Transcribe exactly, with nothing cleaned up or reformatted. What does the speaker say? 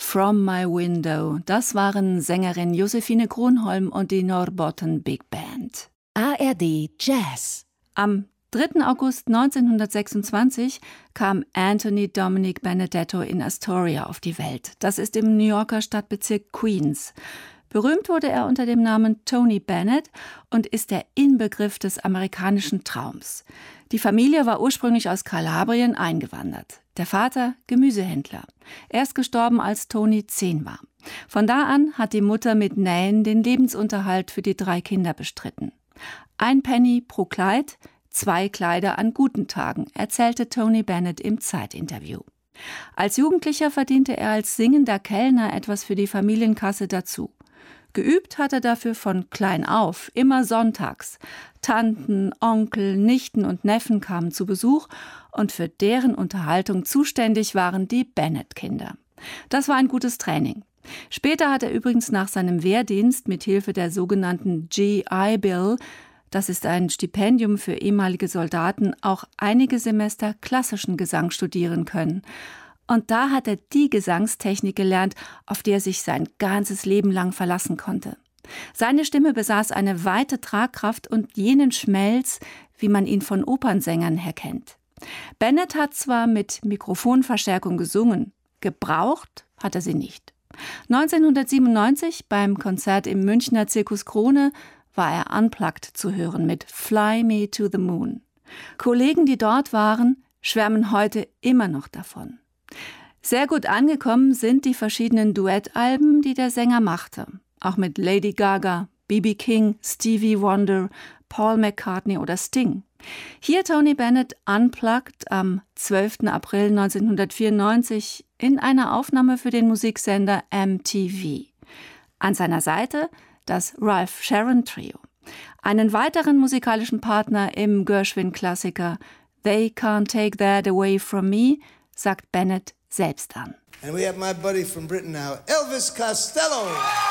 From My Window. Das waren Sängerin Josephine Kronholm und die Norrbotten Big Band. A R D Jazz. Am dritten August neunzehnhundertsechsundzwanzig kam Anthony Dominic Benedetto in Astoria auf die Welt. Das ist im New Yorker Stadtbezirk Queens. Berühmt wurde er unter dem Namen Tony Bennett und ist der Inbegriff des amerikanischen Traums. Die Familie war ursprünglich aus Kalabrien eingewandert. Der Vater Gemüsehändler. Er ist gestorben, als Tony zehn war. Von da an hat die Mutter mit Nähen den Lebensunterhalt für die drei Kinder bestritten. Ein Penny pro Kleid, zwei Kleider an guten Tagen, erzählte Tony Bennett im Zeitinterview. Als Jugendlicher verdiente er als singender Kellner etwas für die Familienkasse dazu. Geübt hat er dafür von klein auf, immer sonntags. Tanten, Onkel, Nichten und Neffen kamen zu Besuch und für deren Unterhaltung zuständig waren die Bennett-Kinder. Das war ein gutes Training. Später hat er übrigens nach seinem Wehrdienst mit Hilfe der sogenannten G I-Bill, das ist ein Stipendium für ehemalige Soldaten, auch einige Semester klassischen Gesang studieren können. Und da hat er die Gesangstechnik gelernt, auf die er sich sein ganzes Leben lang verlassen konnte. Seine Stimme besaß eine weite Tragkraft und jenen Schmelz, wie man ihn von Opernsängern her kennt. Bennett hat zwar mit Mikrofonverstärkung gesungen, gebraucht hat er sie nicht. neunzehnhundertsiebenundneunzig beim Konzert im Münchner Zirkus Krone war er unplugged zu hören mit Fly Me to the Moon. Kollegen, die dort waren, schwärmen heute immer noch davon. Sehr gut angekommen sind die verschiedenen Duettalben, die der Sänger machte. Auch mit Lady Gaga, B B King, Stevie Wonder, Paul McCartney oder Sting. Hier Tony Bennett unplugged am zwölften April neunzehnhundertvierundneunzig in einer Aufnahme für den Musiksender M T V. An seiner Seite das Ralph Sharon Trio. Einen weiteren musikalischen Partner im Gershwin-Klassiker They Can't Take That Away From Me sagt Bennett selbst an. And we have my buddy from Britain now, Elvis Costello.